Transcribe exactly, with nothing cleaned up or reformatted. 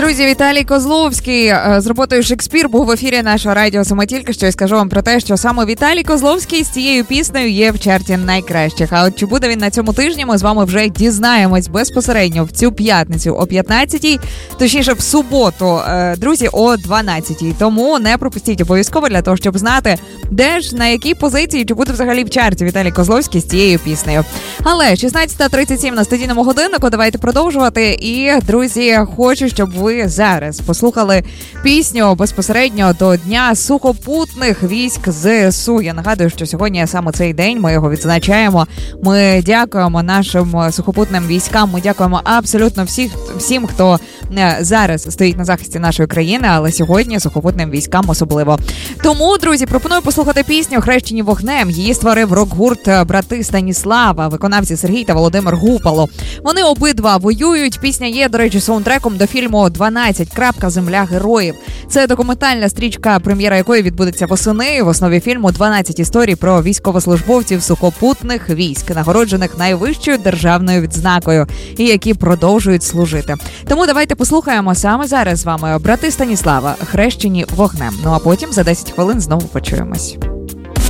Друзі, Віталій Козловський з роботою «Шекспір» був в ефірі нашого радіо саме тільки що, і скажу вам про те, що саме Віталій Козловський з цією піснею є в чарті найкращих. А от чи буде він на цьому тижні, ми з вами вже дізнаємось безпосередньо в цю п'ятницю о п'ятнадцятій, точніше в суботу, друзі, о дванадцятій. Тому не пропустіть обов'язково для того, щоб знати, де ж, на якій позиції, чи буде взагалі в чарті Віталій Козловський з цією піснею. Але шістнадцята тридцять сім на студійному годиннику, давайте продовжувати. І, друзі, хочу, щоб ви зараз послухали пісню безпосередньо до Дня сухопутних військ ЗСУ. Я нагадую, що сьогодні саме цей день, ми його відзначаємо. Ми дякуємо нашим сухопутним військам, ми дякуємо абсолютно всіх, всім, хто зараз стоїть на захисті нашої країни, але сьогодні сухопутним військам особливо. Тому, друзі, пропоную послухати пісню «Хрещені вогнем». Її створив рок-гурт «Брати Станіслава», виконавці Сергій та Володимир Гупало. Вони обидва воюють. Пісня є, до речі, саундтреком до фільму «дванадцять. Земля героїв». Це документальна стрічка, прем'єра якої відбудеться восени. В основі фільму дванадцять історій про військовослужбовців сухопутних військ, нагороджених найвищою державною відзнакою і які продовжують служити. Тому давайте послухаємо саме зараз з вами «Брати Станіслава. Хрещені вогнем». Ну а потім за десять хвилин знову почуємось.